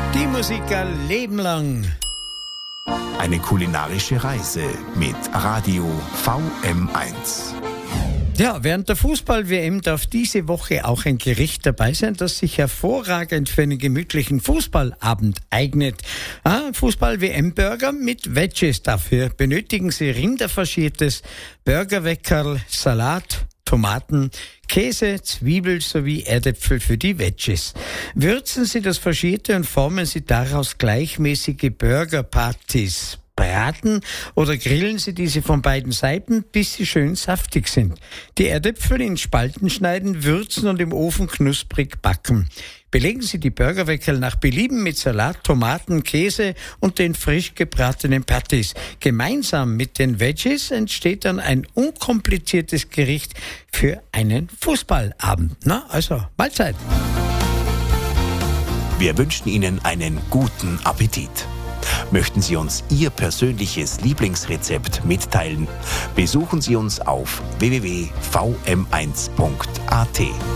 Die Musik ein Leben lang. Eine kulinarische Reise mit Radio VM1. Ja, während der Fußball-WM darf diese Woche auch ein Gericht dabei sein, das sich hervorragend für einen gemütlichen Fußballabend eignet. Fußball-WM-Burger mit Veggies. Dafür benötigen Sie rinderfaschiertes Burgerweckerl, Salat, Tomaten, Käse, Zwiebel sowie Erdäpfel für die Veggies. Würzen Sie das Faschierte und formen Sie daraus gleichmäßige Burger-Patties. Braten oder grillen Sie diese von beiden Seiten, bis sie schön saftig sind. Die Erdäpfel in Spalten schneiden, würzen und im Ofen knusprig backen. Belegen Sie die Burgerweckerl nach Belieben mit Salat, Tomaten, Käse und den frisch gebratenen Patties. Gemeinsam mit den Veggies entsteht dann ein unkompliziertes Gericht für einen Fußballabend. Also Mahlzeit. Wir wünschen Ihnen einen guten Appetit. Möchten Sie uns Ihr persönliches Lieblingsrezept mitteilen? Besuchen Sie uns auf www.vm1.at.